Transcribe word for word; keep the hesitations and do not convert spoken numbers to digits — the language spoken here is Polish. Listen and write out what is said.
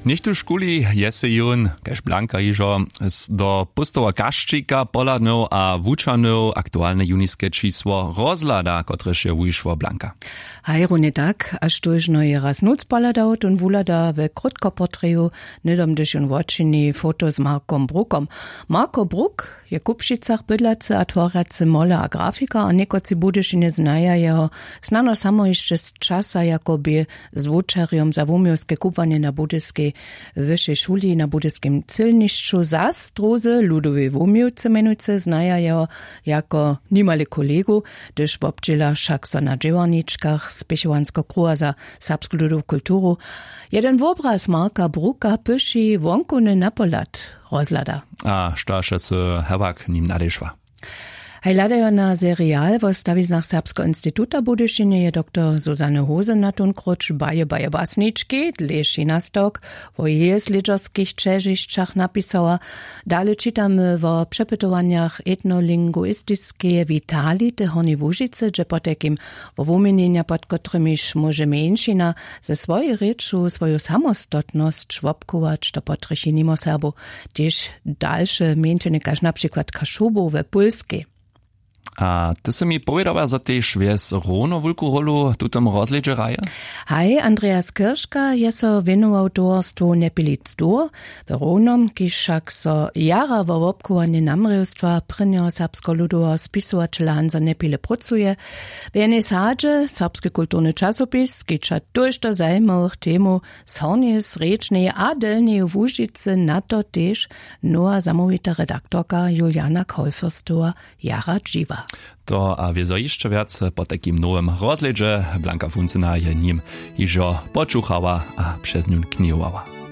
Nicht szkuli jese jun, kaž Blanka ižo, do pustova kaščika, poladnov a vučanov aktualne juniske čísło rozlada, kotrež je vyšlo Blanka. Hajrune tak, až tužno je raz nuc poladaut und vulada ve krutkoportreju, nedom dyšun vočini foto s Markom Brukom. Marko Bruk je kupšicach bydlace a tvorace mole a grafika, a nekoci budyšine znaja jeho snano samo jeszcze z czasa jakoby z wučarjom za wumiowskie kupanie na budyskiej wyższej szuli na budyskim cylniszczu. Zas druzy ludowej wumiowce menujce znaja jeho jako nimale kolegu, gdyż wobdziela však so na dziewarniczkach spiechowansko kruha za serbsku ludową kulturu. Jeden wobraz Marka Bruka pyši wonkune napolat rozlada. A štaše se Herwak nim nadešva. Hej ladajo na serial w stawiznach Serbsko Instituta Budyšine je doktor Zuzanne Hose na tun kruč baje baje basnički, dleši nastok, wo je z lidžorskich čežiščach napisała. Dalej czytamy w przepytowaniach etnolinguistiskie vitalite Hornej Łužice, że potekim w umienienia pod kotrymiż może mniejszina ze swojej ryczu swoją samostotność szwobkować do potrysi nimo Serbu, gdyż dalsze mniejsziny każ na przykład Kaszubu we Pulskiej. A ty si mi povedala, za tež vies rovno veľkú rolu tutom rozliedže raje? Hej, Andreas Kirška je so venoval towarstvu Nepilic Dur, v rovnom, ki však so jara vo obkovanie namrevstva prnjo serbsko-ludového spisovateľa Hansa Nepile pracuje. V jednej sadže serbski kulturny časopis, ki ča tožto zajmových tému sornie srečnej a delnej v Łužice na to tež nowa zamovita redaktorka Juliana Kolferstová jara dživa. To a wiezo jeszcze wiac po takim nowym rozledzie Blanka Funcyna je nim iżo počuchała a przez nią kniowała.